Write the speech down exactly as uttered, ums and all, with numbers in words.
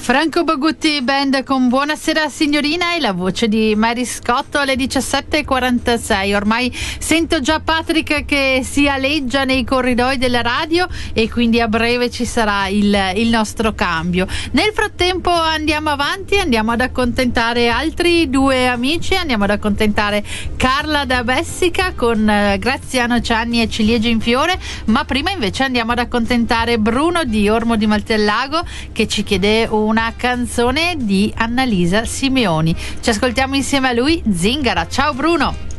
Franco Bagutti Band con Buonasera signorina e la voce di Mary Scott alle diciassette e quarantasei. Ormai sento già Patrick che si aleggia nei corridoi della radio e quindi a breve ci sarà il, il nostro cambio. Nel frattempo andiamo avanti, andiamo ad accontentare altri due amici, andiamo ad accontentare Carla da Bessica con eh, Graziano Cianni e Ciliegie in fiore, ma prima invece andiamo ad accontentare Bruno di Ormo di Maltellago che ci chiede una canzone di Annalisa Simeoni. Ci ascoltiamo insieme a lui, Zingara. Ciao Bruno.